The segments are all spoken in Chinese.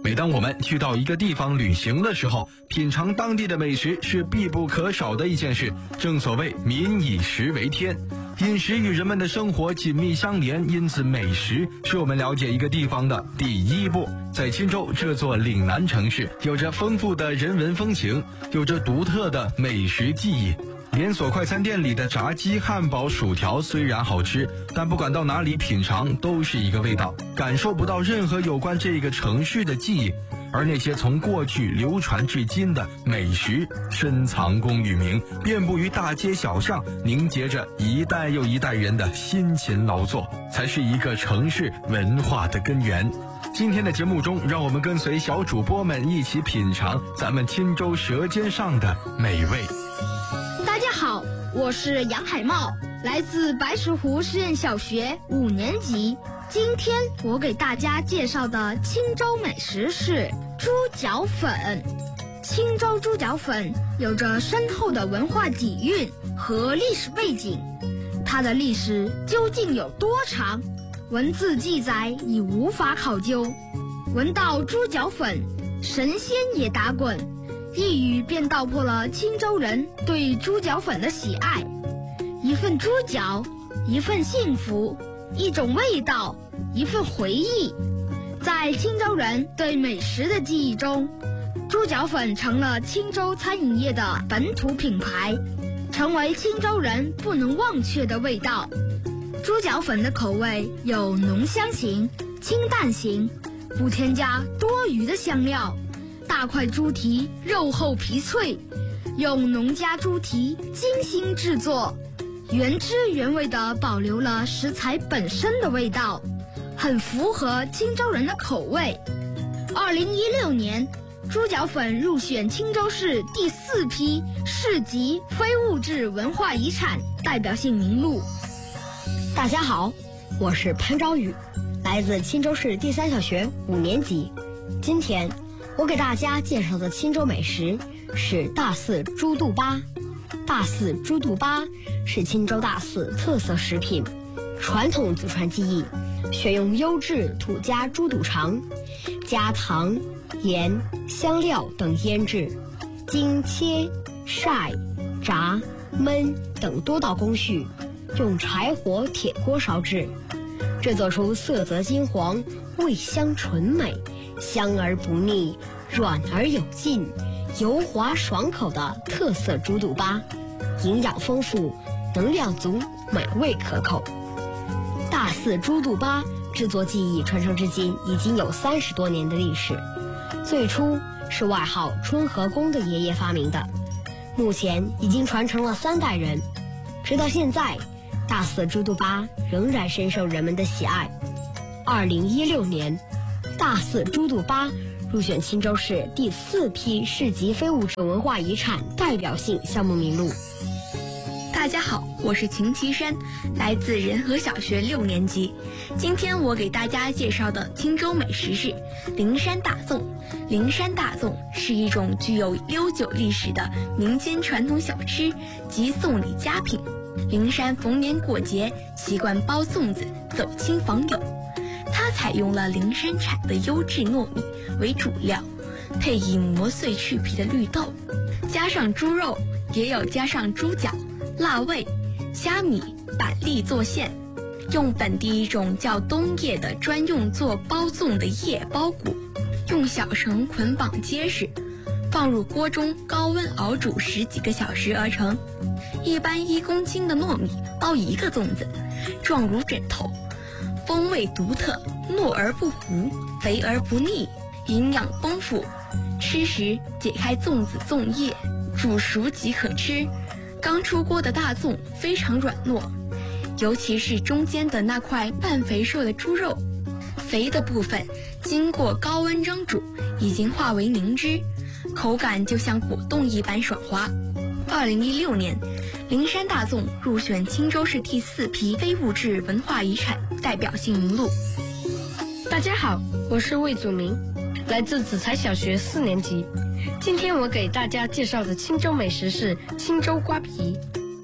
每当我们去到一个地方旅行的时候，品尝当地的美食是必不可少的一件事。正所谓民以食为天，饮食与人们的生活紧密相连，因此美食是我们了解一个地方的第一步。在钦州这座岭南城市，有着丰富的人文风情，有着独特的美食记忆。连锁快餐店里的炸鸡、汉堡、薯条虽然好吃，但不管到哪里品尝都是一个味道，感受不到任何有关这个城市的记忆。而那些从过去流传至今的美食，深藏功与名，遍布于大街小巷，凝结着一代又一代人的辛勤劳作，才是一个城市文化的根源。今天的节目中，让我们跟随小主播们一起品尝咱们钦州舌尖上的美味。 大家好，我是杨海茂，来自白石湖实验小学5年级。今天我给大家介绍的钦州美食是猪脚粉。钦州猪脚粉有着深厚的文化底蕴和历史背景，它的历史究竟有多长，文字记载已无法考究。闻到猪脚粉，神仙也打滚，一语便道破了钦州人对猪脚粉的喜爱。一份猪脚，一份幸福，一种味道，一份回忆。在钦州人对美食的记忆中，猪脚粉成了钦州餐饮业的本土品牌，成为钦州人不能忘却的味道。猪脚粉的口味有浓香型、清淡型，不添加多余的香料，大块猪蹄肉厚皮脆，用农家猪蹄精心制作，原汁原味地保留了食材本身的味道，很符合钦州人的口味。2016年，猪脚粉入选钦州市第4批市级非物质文化遗产代表性名录。 大家好，我是潘昭宇，来自钦州市第3小学5年级。今天我给大家介绍的钦州美食是大肆猪肚粑。大肆猪肚粑是钦州大肆特色食品，传统祖传技艺，选用优质土家猪肚肠，加糖、盐、香料等腌制，经切、晒、炸、焖等多道工序，用柴火铁锅烧制，制作出色泽金黄、味香醇美、香而不腻、软而有劲、油滑爽口的特色猪肚粑，营养丰富，能量足，美味可口。大肆猪肚粑制作技艺传承至今已经有30多年的历史，最初是外号春和公的爷爷发明的，目前已经传承了3代人，直到现在，大肆猪肚粑仍然深受人们的喜爱。2016年，大肆猪肚粑入选钦州市第4批市级非物质文化遗产代表性项目名录。 大家好，我是秦其山，来自仁和小学6年级。今天我给大家介绍的钦州美食是灵山大粽。灵山大粽是一种具有悠久历史的民间传统小吃及送礼佳品。灵山逢年过节习惯包粽子走亲访友，它采用了灵山产的优质糯米为主料，配以磨碎去皮的绿豆，加上猪肉，也有加上猪脚、辣味、虾米、板栗做馅，用本地一种叫冬叶的专用做包粽的叶包谷，用小绳捆绑结实，放入锅中高温熬煮10几个小时而成。一般1公斤的糯米包1个粽子，状如枕头，风味独特，糯而不糊，肥而不腻，营养丰富。吃时解开粽子粽叶，煮熟即可吃。刚出锅的大粽非常软糯，尤其是中间的那块半肥瘦的猪肉，肥的部分经过高温蒸煮，已经化为凝脂，口感就像果冻一般爽滑。2016年，灵山大粽入选钦州市第4批非物质文化遗产代表性名录。 大家好，我是魏祖明，来自紫才小学4年级。今天我给大家介绍的钦州美食是钦州瓜皮。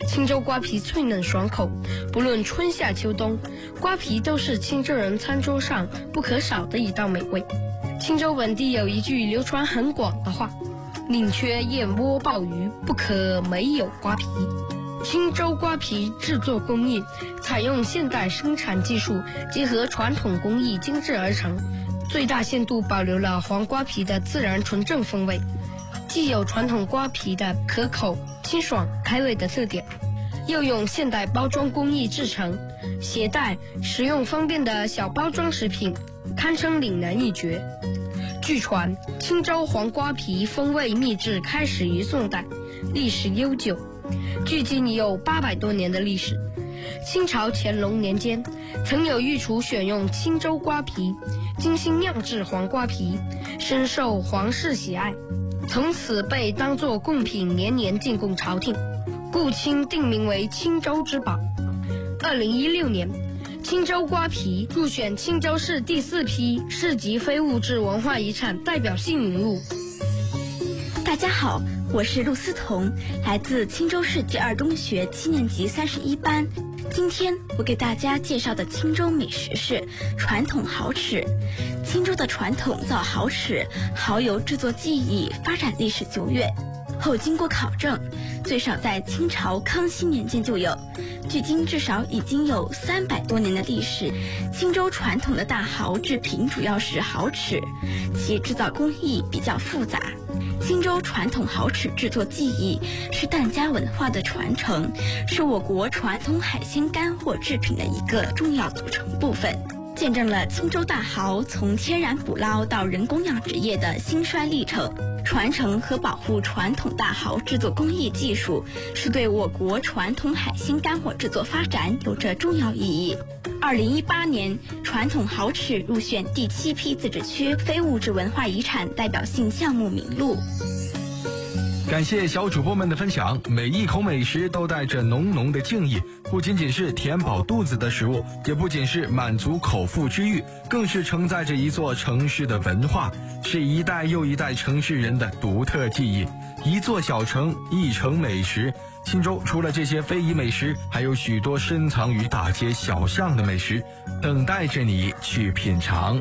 青州瓜皮脆嫩爽口，不论春夏秋冬，瓜皮都是青州人餐桌上不可少的一道美味。青州本地有一句流传很广的话：宁缺燕窝鲍鱼，不可没有瓜皮。青州瓜皮制作工艺采用现代生产技术，结合传统工艺精制而成，最大限度保留了黄瓜皮的自然纯正风味，既有传统瓜皮的可口、清爽、开胃的特点，又用现代包装工艺制成，携带实用方便的小包装食品，堪称岭南一绝。据传，青州黄瓜皮风味秘制开始于宋代，历史悠久，距今已有800多年的历史。清朝乾隆年间，曾有御厨选用青州瓜皮，精心酿制黄瓜皮，深受皇室喜爱，从此被当作贡品年年进贡朝廷，故清定名为青州之宝。2016年，青州瓜皮入选青州市第4批市级非物质文化遗产代表性文物。 大家好，我是陆思彤，来自青州市第2中学7年级31班。今天我给大家介绍的青州美食是传统蚝豉。青州的传统造蚝豉，蚝油制作技艺发展历史久远，后经过考证，最少在清朝康熙年间就有，距今至少已经有300多年的历史。青州传统的大蚝制品主要是蚝豉，其制造工艺比较复杂。青州传统蚝豉制作技艺是疍家文化的传承，是我国传统海鲜干货制品的一个重要组成部分，见证了青州大蚝从天然捕捞到人工养殖业的兴衰历程。传承和保护传统大蚝制作工艺技术，是对我国传统海鲜干货制作发展有着重要意义。2018年，传统蚝豉入选第7批自治区非物质文化遗产代表性项目名录。 感谢小主播们的分享，每一口美食都带着浓浓的敬意，不仅仅是填饱肚子的食物，也不仅是满足口腹之欲，更是承载着一座城市的文化，是一代又一代城市人的独特记忆。一座小城，一城美食。青州除了这些非遗美食，还有许多深藏于大街小巷的美食，等待着你去品尝。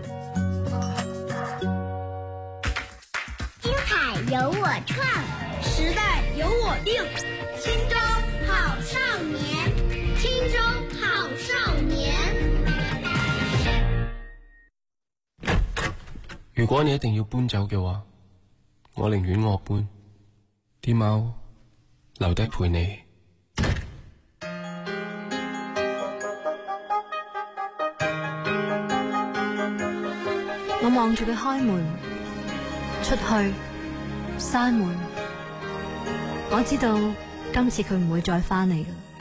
精彩由我创， 时代由我定。 青州好少年， 青州好少年。 如果你一定要搬走嘅話，我寧願我搬，啲貓留低陪你。 我望住佢開門出去，閂門。我知道今次佢唔會再返嚟㗎。